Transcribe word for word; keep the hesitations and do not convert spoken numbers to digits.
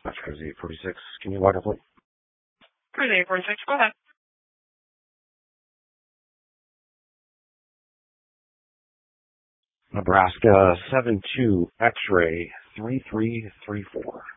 That's crazy. eight forty-six. Can you log up, please? Cruise eight forty-six, go ahead. Nebraska seven two X-ray three three three four.